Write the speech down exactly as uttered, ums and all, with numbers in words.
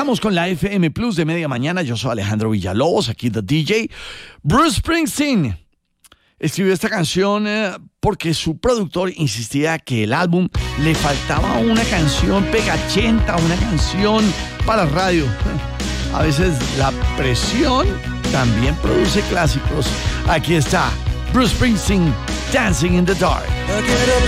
Estamos con la F M Plus de media mañana. Yo soy Alejandro Villalobos, aquí The D J. Bruce Springsteen escribió esta canción eh, porque su productor insistía que el álbum le faltaba una canción pegachenta, una canción para radio. A veces la presión también produce clásicos. Aquí está Bruce Springsteen, Dancing in the Dark.